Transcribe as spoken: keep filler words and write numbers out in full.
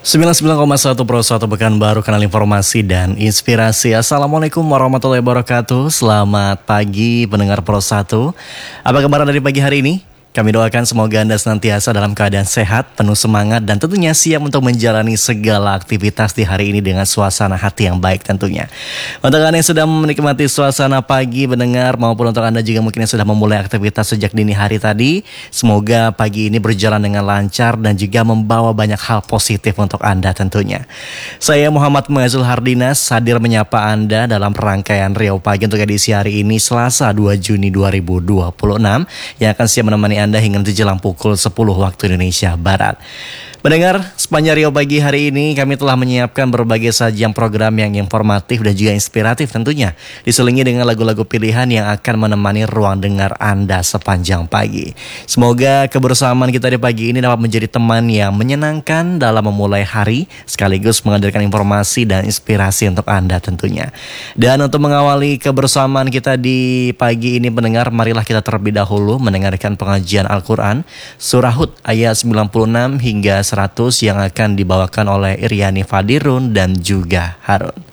sembilan puluh sembilan koma satu Pro satu Pekanbaru, kanal informasi dan inspirasi. Assalamualaikum warahmatullahi wabarakatuh. Selamat pagi pendengar Pro satu. Apa kabar dari pagi hari ini? Kami doakan semoga Anda senantiasa dalam keadaan sehat, penuh semangat, dan tentunya siap untuk menjalani segala aktivitas di hari ini dengan suasana hati yang baik tentunya. Untuk Anda yang sedang menikmati suasana pagi mendengar, maupun untuk Anda juga mungkin yang sudah memulai aktivitas sejak dini hari tadi, semoga pagi ini berjalan dengan lancar dan juga membawa banyak hal positif untuk Anda tentunya. Saya Muhammad Muazzul Hardinas hadir menyapa Anda dalam rangkaian Riau Pagi untuk edisi hari ini Selasa dua Juni dua ribu dua puluh enam yang akan siap menemani Anda hingga nanti jelang pukul sepuluh waktu Indonesia Barat. Mendengar, sepanjang Riau Pagi hari ini kami telah menyiapkan berbagai sajian program yang informatif dan juga inspiratif tentunya, diselingi dengan lagu-lagu pilihan yang akan menemani ruang dengar Anda sepanjang pagi. Semoga kebersamaan kita di pagi ini dapat menjadi teman yang menyenangkan dalam memulai hari, sekaligus menghadirkan informasi dan inspirasi untuk Anda tentunya. Dan untuk mengawali kebersamaan kita di pagi ini pendengar, marilah kita terlebih dahulu mendengarkan pengajian Al-Quran Surah Hud ayat sembilan puluh enam hingga seratus yang akan dibawakan oleh Iriani Fadirun dan juga Harun.